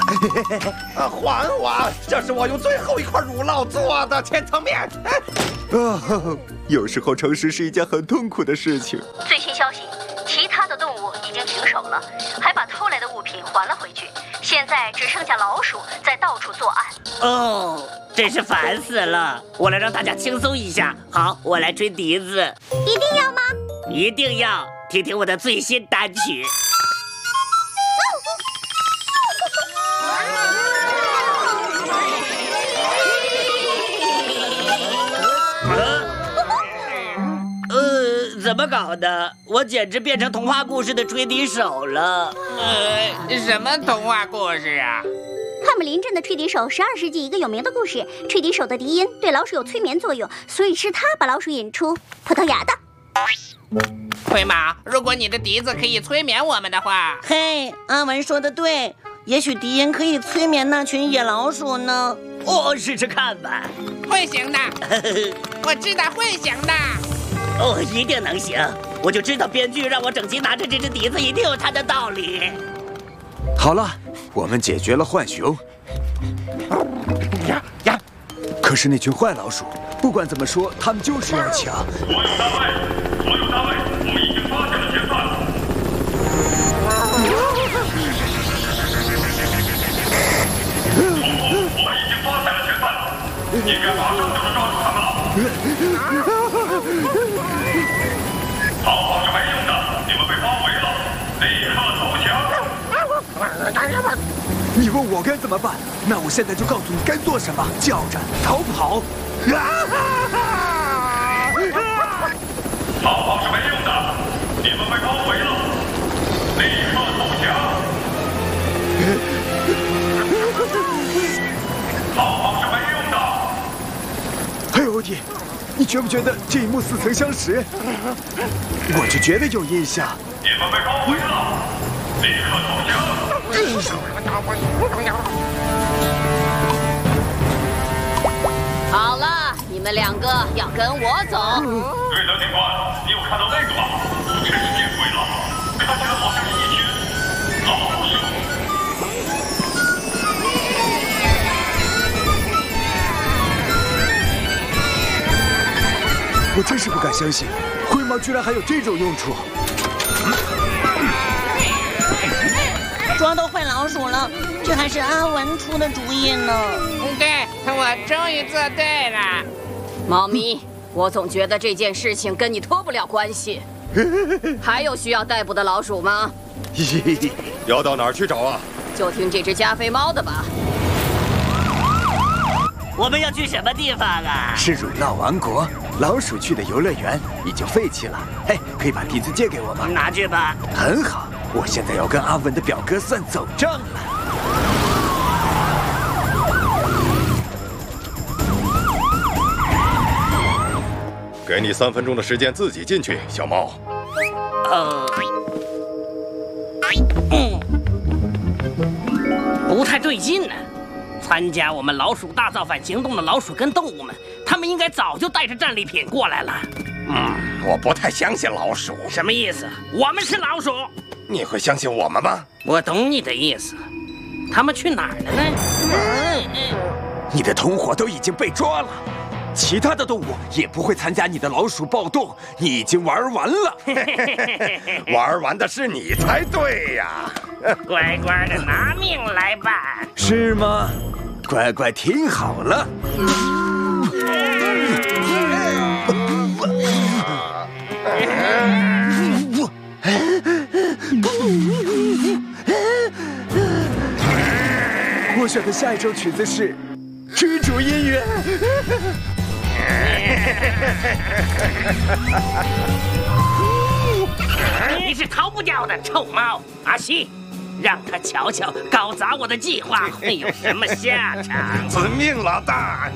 还我！这是我用最后一块乳酪做的千层面。 有时候诚实是一件很痛苦的事情。 最新消息，其他的动物已经停手了，还把偷来的物品还了回去。现在只剩下老鼠在到处作案。 哦，真是烦死了！我来让大家轻松一下。好，我来吹笛子。 一定要吗？ 一定要听听我的最新单曲。怎么搞的？我简直变成童话故事的吹笛手了。 什么童话故事啊？ 汉姆林镇的吹笛手，12世纪一个有名的故事。吹笛手的笛音对老鼠有催眠作用，所以是他把老鼠引出葡萄牙的。 灰猫，如果你的笛子可以催眠我们的话， 嘿，阿文说的对，也许笛音可以催眠那群野老鼠呢。我试试看吧。 会行的，我知道会行的。 哦，一定能行！我就知道编剧让我整集拿着这只笛子，一定有他的道理。 好了，我们解决了浣熊。可是那群坏老鼠，不管怎么说，他们就是要抢。 所有单位，我们已经发现了嫌犯。我们已经发现了嫌犯，应该马上就能抓住他们了。逃跑是没用的，你们被包围了，立刻投降。 你问我该怎么办？那我现在就告诉你该做什么，叫着逃跑。 逃跑是没用的，你们被包围了，立刻投降。逃跑是没用的。 嘿，欧弟，你觉不觉得这一幕似曾相识？我就觉得有印象。 你们被包围了，立刻投降。 好了，你们2个要跟我走。 对了，警官，你有看到那个吗？真是见鬼了，看起来好像是一群老鼠。 我真是不敢相信，灰猫居然还有这种用处。 抓到坏老鼠了，这还是阿文出的主意呢。 对，我终于做对了。 猫咪，我总觉得这件事情跟你脱不了关系。还有需要逮捕的老鼠吗？ 要到哪儿去找啊？ 就听这只加菲猫的吧。 我们要去什么地方啊？ 是乳酪王国，老鼠去的游乐园已经废弃了。嘿，可以把笛子借给我吗？ 拿去吧。 很好，我现在要跟阿文的表哥算总账了。 给你3分钟的时间自己进去，小猫。 不太对劲呢。参加我们老鼠大造反行动的老鼠跟动物们，他们应该早就带着战利品过来了。 我不太相信老鼠。 什么意思？我们是老鼠。 你会相信我们吗？ 我懂你的意思。他们去哪儿了呢？ 你的同伙都已经被抓了，其他的动物也不会参加你的老鼠暴动，你已经玩完了。 玩完的是你才对呀！ 乖乖的拿命来吧。 是吗？乖乖听好了。我选的下一首曲子是追逐音乐。 你是逃不掉的，臭猫阿西，让他瞧瞧搞砸我的计划会有什么下场。 遵命，老大。